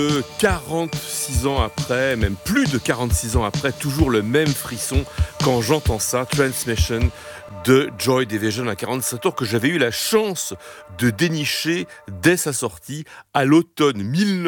46 ans après, même plus de 46 ans après, toujours le même frisson quand j'entends ça, Transmission de Joy Division à 47 tours que j'avais eu la chance de dénicher dès sa sortie à l'automne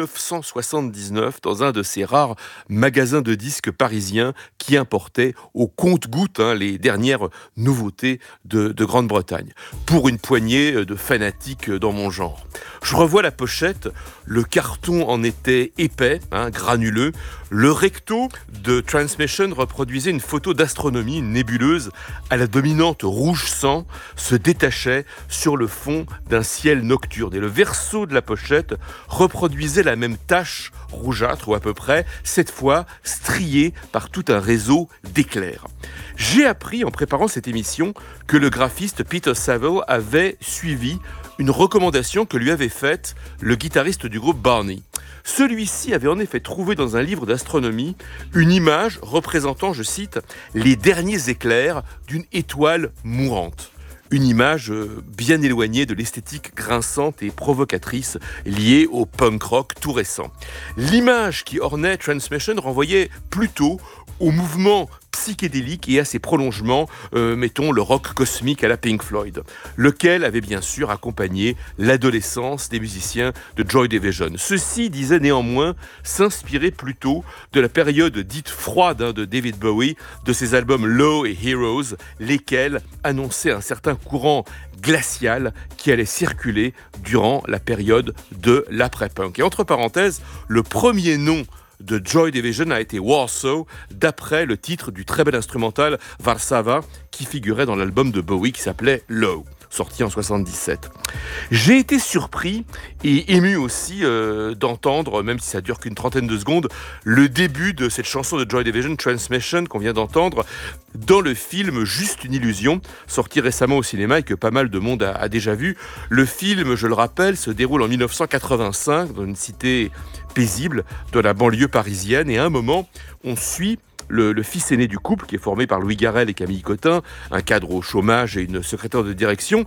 1979 dans un de ces rares magasins de disques parisiens qui importaient au compte-gouttes les dernières nouveautés de Grande-Bretagne. Pour une poignée de fanatiques dans mon genre. Je revois la pochette, le carton en était épais, granuleux. Le recto de Transmission reproduisait une photo d'astronomie, une nébuleuse à la dominante rouge sang se détachait sur le fond d'un ciel nocturne. Et le verso de la pochette reproduisait la même tache rougeâtre, ou à peu près, cette fois striée par tout un réseau d'éclairs. J'ai appris en préparant cette émission que le graphiste Peter Saville avait suivi une recommandation que lui avait faite le guitariste du groupe Barney. Celui-ci avait en effet trouvé dans un livre d'astronomie une image représentant, je cite, « les derniers éclairs d'une étoile mourante ». Une image bien éloignée de l'esthétique grinçante et provocatrice liée au punk rock tout récent. L'image qui ornait Transmission renvoyait plutôt au mouvement psychédélique et à ses prolongements, mettons le rock cosmique à la Pink Floyd, lequel avait bien sûr accompagné l'adolescence des musiciens de Joy Division. Ceux-ci disaient néanmoins s'inspirer plutôt de la période dite froide de David Bowie, de ses albums Low et Heroes, lesquels annonçaient un certain courant glacial qui allait circuler durant la période de l'après-punk. Et entre parenthèses, le premier nom de Joy Division a été Warsaw, d'après le titre du très bel instrumental Warszawa qui figurait dans l'album de Bowie qui s'appelait Low, sorti en 77. J'ai été surpris et ému aussi d'entendre, même si ça dure qu'une trentaine de secondes, le début de cette chanson de Joy Division, Transmission, qu'on vient d'entendre, dans le film Juste une illusion, sorti récemment au cinéma et que pas mal de monde a déjà vu. Le film, je le rappelle, se déroule en 1985 dans une cité paisible de la banlieue parisienne et à un moment, on suit le fils aîné du couple, qui est formé par Louis Garrel et Camille Cotin, un cadre au chômage et une secrétaire de direction.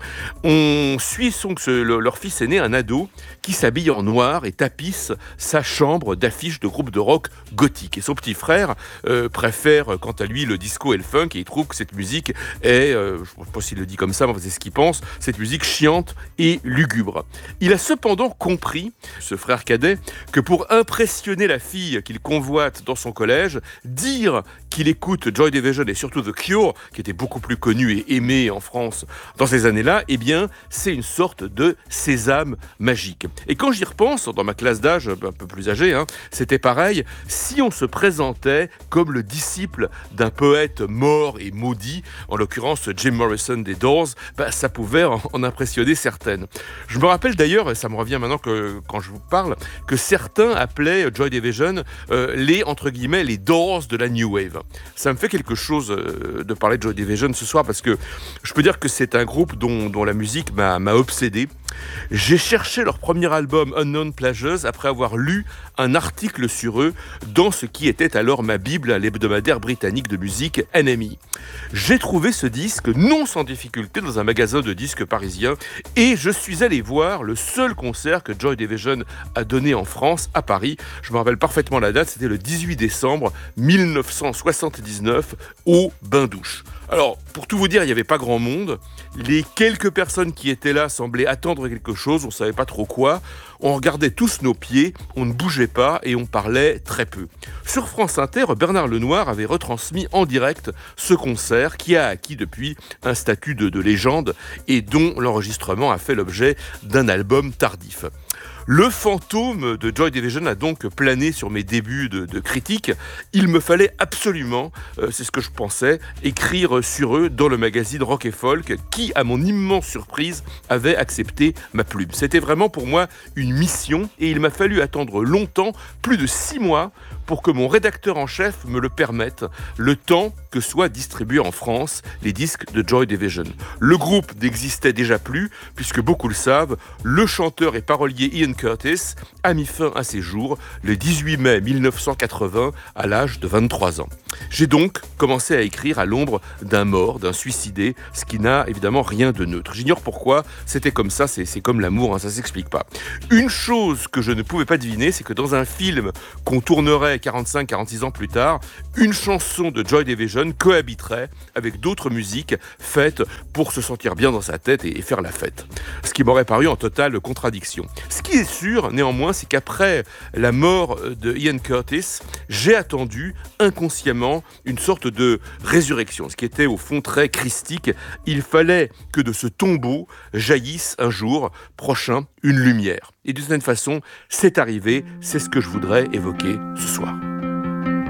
On suit leur fils aîné, un ado, qui s'habille en noir et tapisse sa chambre d'affiches de groupes de rock gothique. Et son petit frère préfère, quant à lui, le disco et le funk, et il trouve que cette musique est, je ne sais pas s'il le dit comme ça, mais c'est ce qu'il pense, cette musique chiante et lugubre. Il a cependant compris, ce frère cadet, que pour impressionner la fille qu'il convoite dans son collège, dire qu'il écoute Joy Division et surtout The Cure, qui était beaucoup plus connu et aimé en France dans ces années-là, eh bien, c'est une sorte de sésame magique. Et quand j'y repense, dans ma classe d'âge un peu plus âgée, c'était pareil, si on se présentait comme le disciple d'un poète mort et maudit, en l'occurrence Jim Morrison des Doors, ça pouvait en impressionner certaines. Je me rappelle d'ailleurs, et ça me revient maintenant quand je vous parle, que certains appelaient Joy Division entre guillemets, les Doors de la New Wave. Ça me fait quelque chose de parler de Joy Division ce soir parce que je peux dire que c'est un groupe dont la musique m'a obsédé. J'ai cherché leur premier album Unknown Pleasures après avoir lu un article sur eux dans ce qui était alors ma bible à l'hebdomadaire britannique de musique NME. J'ai trouvé ce disque non sans difficulté dans un magasin de disques parisien et je suis allé voir le seul concert que Joy Division a donné en France à Paris. Je me rappelle parfaitement la date, c'était le 18 décembre 1979 au Bain-Douche. Alors, pour tout vous dire, il n'y avait pas grand monde. Les quelques personnes qui étaient là semblaient attendre quelque chose, on ne savait pas trop quoi. On regardait tous nos pieds, on ne bougeait pas et on parlait très peu. Sur France Inter, Bernard Lenoir avait retransmis en direct ce concert qui a acquis depuis un statut de légende et dont l'enregistrement a fait l'objet d'un album tardif. Le fantôme de Joy Division a donc plané sur mes débuts de critique. Il me fallait absolument, c'est ce que je pensais, écrire sur eux dans le magazine Rock et Folk qui, à mon immense surprise, avait accepté ma plume. C'était vraiment pour moi une mission et il m'a fallu attendre longtemps, plus de 6 mois, pour que mon rédacteur en chef me le permette, le temps que soient distribués en France les disques de Joy Division. Le groupe n'existait déjà plus, puisque beaucoup le savent, le chanteur et parolier Ian Curtis a mis fin à ses jours le 18 mai 1980 à l'âge de 23 ans. J'ai donc commencé à écrire à l'ombre d'un mort, d'un suicidé, ce qui n'a évidemment rien de neutre. J'ignore pourquoi, c'était comme ça, c'est comme l'amour, ça s'explique pas. Une chose que je ne pouvais pas deviner, c'est que dans un film qu'on tournerait 45-46 ans plus tard, une chanson de Joy Division cohabiterait avec d'autres musiques faites pour se sentir bien dans sa tête et faire la fête. Ce qui m'aurait paru en totale contradiction. Ce qui est sûr, néanmoins, c'est qu'après la mort de Ian Curtis, j'ai attendu inconsciemment une sorte de résurrection, ce qui était au fond très christique. Il fallait que de ce tombeau jaillisse un jour prochain une lumière. Et d'une certaine façon, c'est arrivé, c'est ce que je voudrais évoquer ce soir.